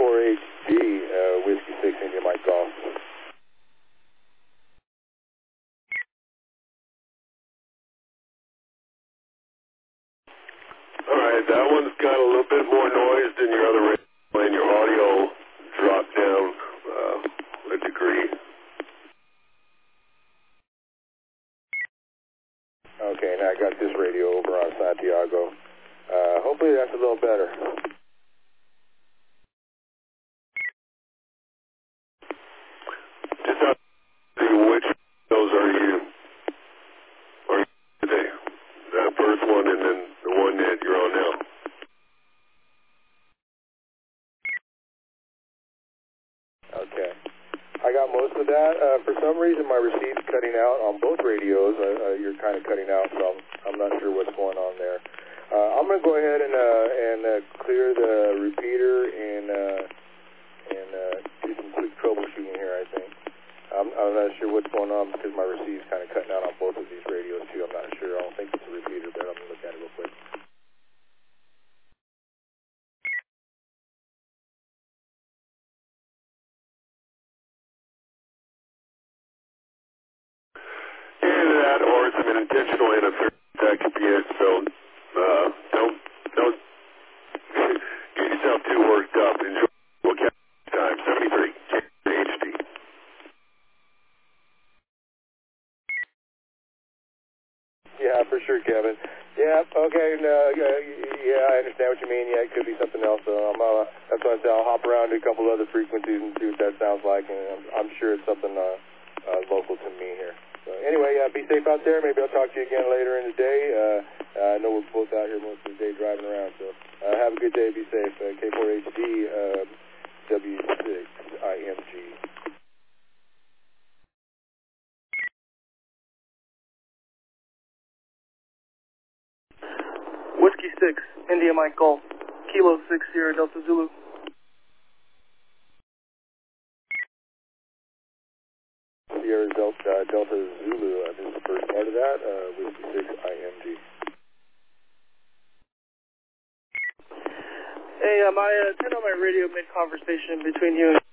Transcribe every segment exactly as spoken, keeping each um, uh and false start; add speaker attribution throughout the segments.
Speaker 1: four H D, uh, Whiskey six, India Mike Golf.
Speaker 2: Alright, that one's got a little bit more noise than your other radio, and your audio dropped down uh, a degree.
Speaker 1: Okay, now I got this radio over on Santiago. Uh, hopefully that's a little better.
Speaker 2: Just out of which those are you? Are you today? That first one and then the one that you're on now.
Speaker 1: Okay. I got most of that. Uh, for some reason, my receive's cutting out on both radios. Uh, uh, you're kind of cutting out, so I'm, I'm not sure what's going on there. Uh, I'm going to go ahead and uh, and uh, clear the repeater and uh, and uh, do some quick troubleshooting here, I think. I'm, I'm not sure what's going on because my receive's kind of cutting out on both of these radios, too. I'm not sure. I don't think it's a repeater, but I'm going to look at it real quick.
Speaker 2: Either that or some intentional interference. That could be it. So uh, don't don't get yourself too worked up. Enjoy. We'll catch you time. seventy-three H D.
Speaker 1: Yeah, for sure, Kevin. Yeah, okay, no, yeah, I understand what you mean. Yeah, it could be something else. So I'm, uh, that's why I say I'll hop around to a couple other frequencies and see what that sounds like, and I'm, I'm sure it's something uh, uh, local to me here. So anyway, yeah, be safe out there. Maybe I'll talk to you again later in the day. Uh, uh, I know we're both out here most of the day driving around, so uh, have a good day. Be safe. Uh, K four H D, uh, W six I M G.
Speaker 3: Whiskey six, India Mike Golf, Kilo six, Sierra Delta Zulu.
Speaker 1: Sierra Delta, uh, Delta Zulu, I think the first part of that, uh, Whiskey six I M G.
Speaker 3: Hey, um, I uh, turned on my radio mid-conversation between you and...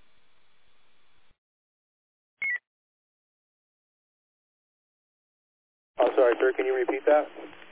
Speaker 1: I'm sorry, sir, can you repeat that?